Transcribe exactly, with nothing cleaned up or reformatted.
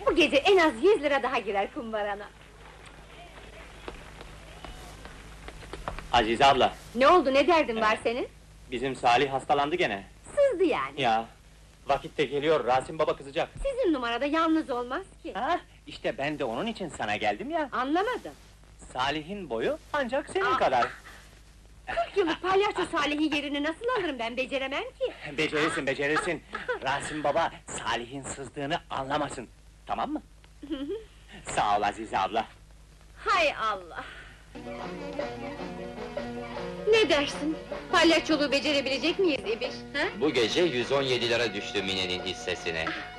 Bu gece en az yüz lira daha girer kumbarana. Azize abla, Ne oldu, ne derdin var senin? bizim Salih hastalandı gene. Sızdı yani. Ya, vakit de geliyor, Rasim baba kızacak. Sizin numarada yalnız olmaz ki. Ha, işte ben de onun için sana geldim ya. Anlamadım. Salih'in boyu ancak senin Aa. kadar. Kırk yıllık palyaço Salih'in yerini nasıl alırım ben, beceremem ki! Becerirsin, becerirsin. Rasim baba, Salih'in sızdığını anlamasın. Tamam mı? Sağ ol Azize abla. Hay Allah! Ne dersin? Palyaçoluğu becerebilecek miyiz İbiş, ha? Bu gece yüz on yedi lira düştü Mine'nin hissesine.